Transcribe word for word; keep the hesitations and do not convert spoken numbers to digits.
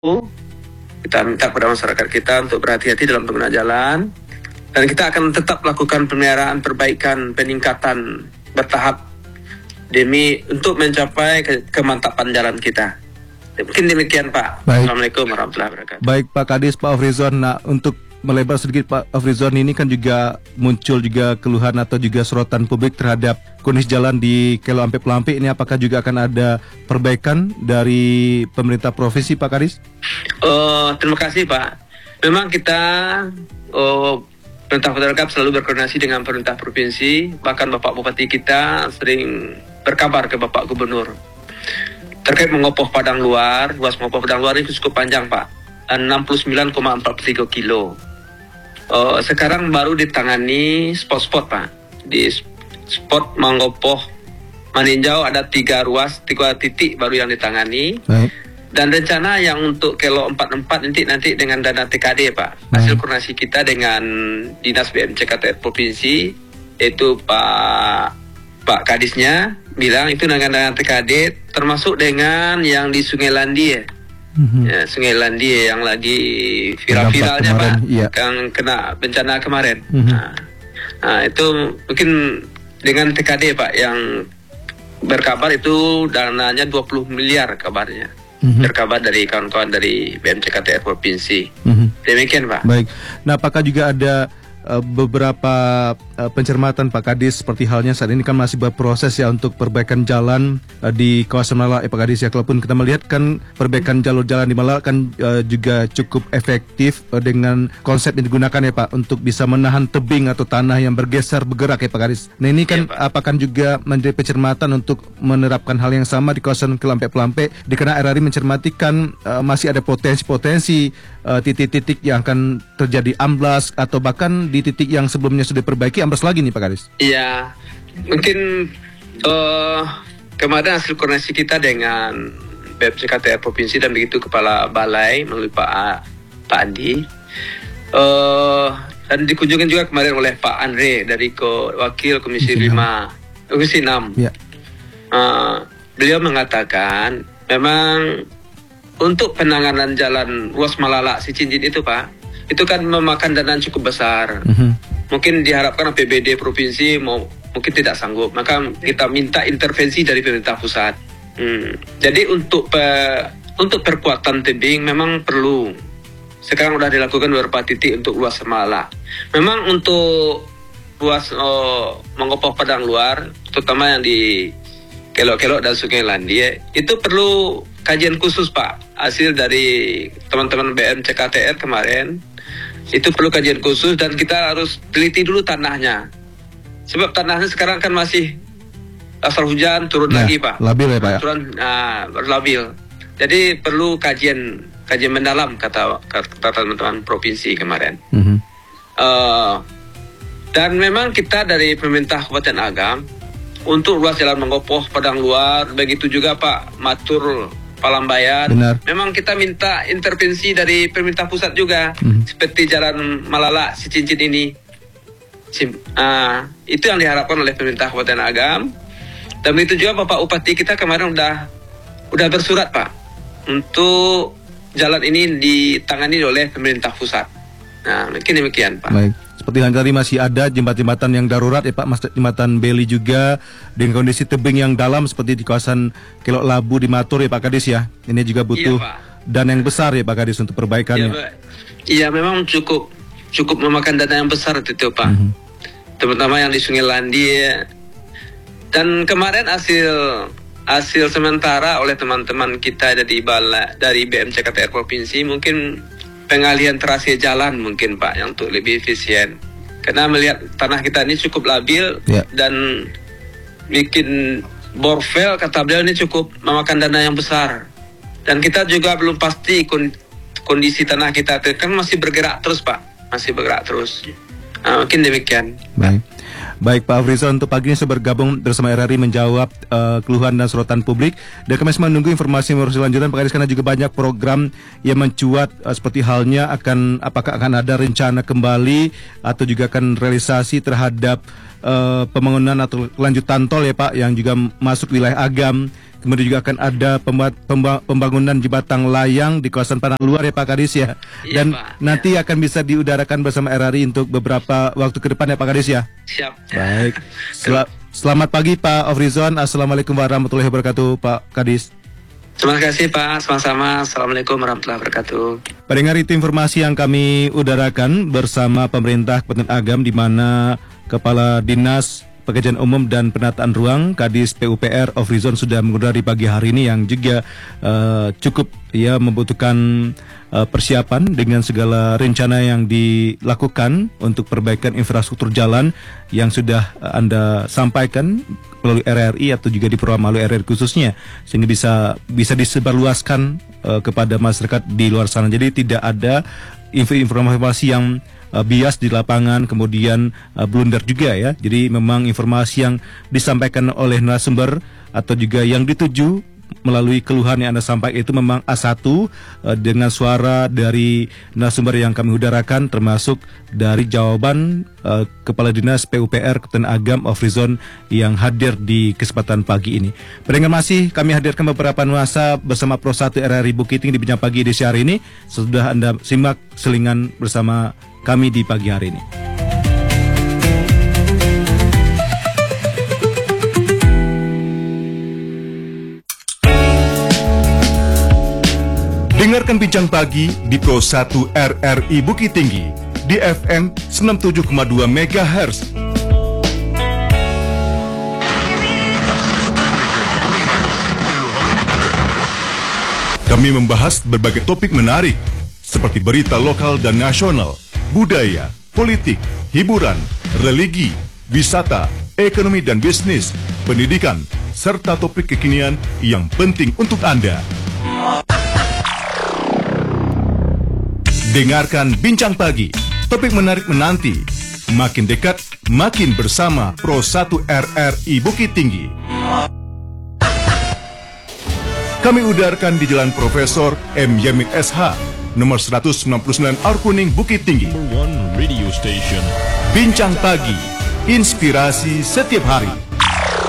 Kita minta kepada masyarakat kita untuk berhati-hati dalam pengguna jalan, dan kita akan tetap lakukan pemeliharaan, perbaikan, peningkatan bertahap demi untuk mencapai ke kemantapan jalan kita. Mungkin demikian, Pak. Baik. Assalamualaikum warahmatullahi wabarakatuh. Baik Pak Kadis, Pak Afrizon. Nah, untuk melebar sedikit Pak Afrizon, ini kan juga muncul juga keluhan atau juga sorotan publik terhadap kondisi jalan di Kelo Ampe Pelampe. Ini apakah juga akan ada perbaikan dari pemerintah provinsi, Pak Kadis? Uh, terima kasih, Pak. Memang kita uh, pemerintah Kota Cilacap selalu berkoordinasi dengan pemerintah provinsi. Bahkan Bapak Bupati kita sering berkabar ke Bapak Gubernur terkait mengopoh padang luar. Luas mengopoh padang luar ini cukup panjang, Pak, enam puluh sembilan koma empat tiga kilo. Uh, sekarang baru ditangani spot-spot, Pak. Di spot mengopoh meninjau ada tiga ruas, tiga titik baru yang ditangani. Baik. Dan rencana yang untuk Kelo empat puluh empat nanti nanti dengan dana T K D, Pak. Hasil koordinasi kita dengan Dinas B M C K T R Provinsi, yaitu Pak Pak Kadisnya bilang itu dengan dana T K D, termasuk dengan yang di Sungai Landi ya. Mm-hmm. Ya, Sungai Landi yang lagi viral-viralnya, Pak, iya. Yang kena bencana kemarin. Mm-hmm. Nah, nah itu mungkin dengan T K D, Pak, yang berkabar itu dananya dua puluh miliar kabarnya. Mm-hmm. Berkabar dari kawan-kawan dari B M C K T R Provinsi. Mm-hmm. Demikian, Pak. Baik. Nah, apakah juga ada uh, beberapa uh, pencermatan, Pak Kadis, seperti halnya saat ini kan masih berproses ya untuk perbaikan jalan uh, di kawasan Malala, eh, Pak Kadis ya. Kalaupun kita melihat kan perbaikan jalur jalan di Malala kan uh, juga cukup efektif uh, dengan konsep yang digunakan ya, Pak, untuk bisa menahan tebing atau tanah yang bergeser bergerak ya, Pak Kadis. Nah, ini kan ya, apakah juga menjadi pencermatan untuk menerapkan hal yang sama di kawasan Kelo Ampe Pelampe, dikena R R I mencermatikan uh, masih ada potensi-potensi uh, titik-titik yang akan terjadi amblas atau bahkan di titik yang sebelumnya sudah diperbaiki amblas lagi nih, Pak Kadis? Iya, mungkin uh, kemarin hasil koordinasi kita dengan B M C K T R Provinsi dan begitu Kepala Balai melalui Pak Pak Andi, uh, dan dikunjungi juga kemarin oleh Pak Andre dari Ko, Wakil Komisi lima, Komisi enam. Ya. Uh, beliau mengatakan memang untuk penanganan jalan ruas Malala Sicincin itu, Pak, itu kan memakan dana cukup besar. Mm-hmm. Mungkin diharapkan A P B D provinsi mau mungkin tidak sanggup, maka kita minta intervensi dari pemerintah pusat. Hmm. Jadi untuk pe, untuk perkuatan tebing memang perlu. Sekarang sudah dilakukan beberapa titik untuk ruas Malala. Memang untuk ruas oh, mengopoh padang luar, terutama yang di Kelo-Kelo dan Sungai Landi, itu perlu kajian khusus, Pak. Hasil dari teman-teman B M C K T R kemarin, itu perlu kajian khusus dan kita harus teliti dulu tanahnya. Sebab tanahnya sekarang kan masih asal hujan turun nah, lagi, Pak. Labil ya, Pak, ya? Turun, nah, labil. Jadi perlu kajian kajian mendalam, kata kata teman-teman provinsi kemarin. Mm-hmm. uh, dan memang kita dari pemerintah Kabupaten Agam untuk ruas jalan mengopoh padang luar, begitu juga Pak Matur Palambayan. Benar. Memang kita minta intervensi dari pemerintah pusat juga, hmm. seperti jalan Malala Sicincin ini. Sim, uh, itu yang diharapkan oleh pemerintah Kabupaten Agam. Dan begitu juga Bapak Bupati kita kemarin udah udah bersurat, Pak, untuk jalan ini ditangani oleh pemerintah pusat. Nah, mungkin demikian, Pak. Baik. Seperti yang tadi masih ada jembatan-jembatan yang darurat ya, Pak, Mas, jembatan Beli juga dengan kondisi tebing yang dalam seperti di kawasan Kelo Labu di Matur ya, Pak Kadis ya. Ini juga butuh iya, dana yang besar ya, Pak Kadis, untuk perbaikannya. Iya, iya, memang cukup cukup memakan dana yang besar itu, Pak. Mm-hmm. Terutama yang di Sungai Landi ya. Dan kemarin hasil hasil sementara oleh teman-teman kita dari Bala, dari B M C K T R Provinsi mungkin pengalihan trase jalan mungkin, Pak, yang untuk lebih efisien. Karena melihat tanah kita ini cukup labil yeah. dan bikin borvel, kata beliau, ini cukup memakan dana yang besar. Dan kita juga belum pasti kondisi tanah kita, kan masih bergerak terus, Pak, masih bergerak terus. Nah, mungkin demikian. Baik. Baik, Pak Afrizon, untuk pagi ini saya bergabung bersama R R I menjawab uh, keluhan dan sorotan publik. Dan kami masih menunggu informasi lanjutan, Pak Kadis, karena juga banyak program yang mencuat uh, seperti halnya akan apakah akan ada rencana kembali atau juga akan realisasi terhadap uh, pembangunan atau lanjutan tol ya, Pak, yang juga masuk wilayah Agam kemudian juga akan ada pembuat, pemba, pembangunan jembatan layang di kawasan Padang Luar ya Pak Kadis ya. Iya, Dan Pak. nanti ya. akan bisa diudarakan bersama R R I untuk beberapa waktu ke depan ya Pak Kadis ya. Siap. Baik. Sel Selamat pagi Pak Ofrizon. Assalamualaikum warahmatullahi wabarakatuh Pak Kadis. Terima kasih Pak, sama-sama. Assalamualaikum warahmatullahi wabarakatuh. Pendengar, itu informasi yang kami udarakan bersama pemerintah Kabupaten Agam, di mana Kepala Dinas Pekerjaan Umum dan Penataan Ruang Kadis P U P R Ofrizon sudah mengudara di pagi hari ini, yang juga uh, cukup ya membutuhkan uh, persiapan dengan segala rencana yang dilakukan untuk perbaikan infrastruktur jalan yang sudah uh, Anda sampaikan melalui R R I atau juga di program melalui R R I khususnya, sehingga bisa bisa disebarluaskan uh, kepada masyarakat di luar sana. Jadi tidak ada informasi yang uh, bias di lapangan, kemudian uh, blunder juga ya. Jadi memang informasi yang disampaikan oleh narasumber atau juga yang dituju melalui keluhan yang Anda sampaikan itu memang A satu uh, dengan suara dari narasumber yang kami udarakan, termasuk dari jawaban uh, Kepala Dinas P U P R Kabupaten Agam Ofrizon yang hadir di kesempatan pagi ini. Pendengar, masih kami hadirkan beberapa nuansa bersama Pro satu R R I Bukit Tinggi di Bincang Pagi edisi hari ini. Sudah Anda simak selingan bersama kami di pagi hari ini. Dengarkan Bincang Pagi di Pro satu R R I Bukit Tinggi di F M sembilan puluh tujuh koma dua megahertz. Kami membahas berbagai topik menarik seperti berita lokal dan nasional, budaya, politik, hiburan, religi, wisata, ekonomi dan bisnis, pendidikan, serta topik kekinian yang penting untuk Anda. Dengarkan Bincang Pagi, topik menarik menanti. Makin dekat, makin bersama Pro satu R R I Bukit Tinggi. Kami udarkan di Jalan Profesor M. Yamin S H, nomor seratus sembilan puluh sembilan Aur Kuning, Bukit Tinggi. One radio station. Bincang Pagi, inspirasi setiap hari.